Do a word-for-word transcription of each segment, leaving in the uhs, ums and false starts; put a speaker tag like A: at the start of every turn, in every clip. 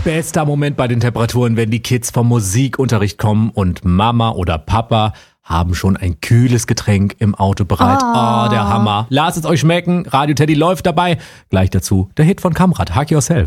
A: Bester Moment bei den Temperaturen, wenn die Kids vom Musikunterricht kommen und Mama oder Papa haben schon ein kühles Getränk im Auto bereit. Oh, oh der Hammer. Lasst es euch schmecken. Radio Teddy läuft dabei. Gleich dazu der Hit von Kamrat, Hug Yourself.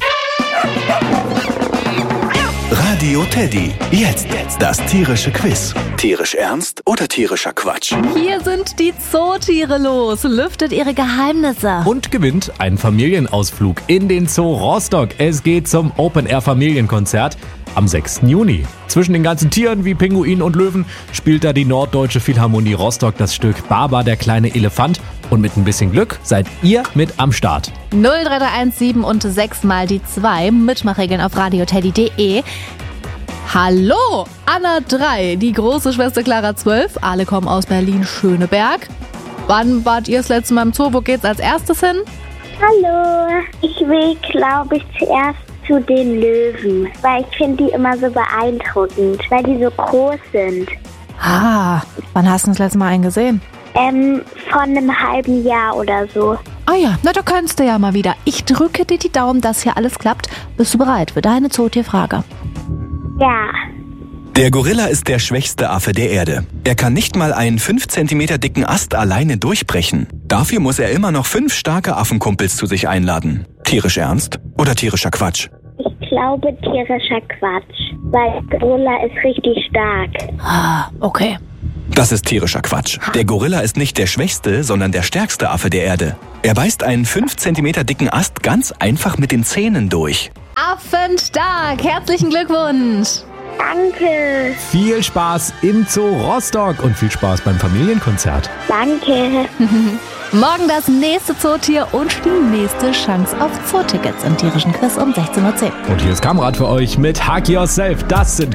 B: Radio Teddy. Jetzt das tierische Quiz. Tierisch ernst oder tierischer Quatsch?
C: Hier sind die Zootiere los. Lüftet ihre Geheimnisse.
A: Und gewinnt einen Familienausflug in den Zoo Rostock. Es geht zum Open-Air-Familienkonzert am sechsten Juni. Zwischen den ganzen Tieren wie Pinguinen und Löwen spielt da die Norddeutsche Philharmonie Rostock das Stück Baba, der kleine Elefant. Und mit ein bisschen Glück seid ihr mit am Start.
C: null drei drei eins sieben und sechs mal die zwei. Mitmachregeln auf radioteddy punkt de. Hallo, Anna drei, die große Schwester Clara zwölf. Alle kommen aus Berlin-Schöneberg. Wann wart ihr das letzte Mal im Zoo? Wo geht's als erstes hin?
D: Hallo, ich will, glaube ich, zuerst zu den Löwen, weil ich finde die immer so beeindruckend, weil die so groß sind.
C: Ah, wann hast du das letzte Mal einen gesehen?
D: Ähm, von einem halben Jahr oder so.
C: Ah ja, na da könntest du ja mal wieder. Ich drücke dir die Daumen, dass hier alles klappt. Bist du bereit für deine Zootierfrage?
D: Ja.
B: Der Gorilla ist der schwächste Affe der Erde. Er kann nicht mal einen fünf Zentimeter dicken Ast alleine durchbrechen. Dafür muss er immer noch fünf starke Affenkumpels zu sich einladen. Tierisch ernst oder tierischer Quatsch?
D: Ich glaube tierischer Quatsch, weil Gorilla ist richtig stark.
C: Ah, okay.
B: Das ist tierischer Quatsch. Der Gorilla ist nicht der schwächste, sondern der stärkste Affe der Erde. Er beißt einen fünf Zentimeter dicken Ast ganz einfach mit den Zähnen durch.
C: Affenstark, herzlichen Glückwunsch.
D: Danke.
A: Viel Spaß im Zoo Rostock und viel Spaß beim Familienkonzert.
D: Danke.
C: Morgen das nächste Zootier und die nächste Chance auf Zootickets im tierischen Quiz um sechzehn Uhr zehn.
A: Und hier ist Kamrat für euch mit Hug Yourself. Das sind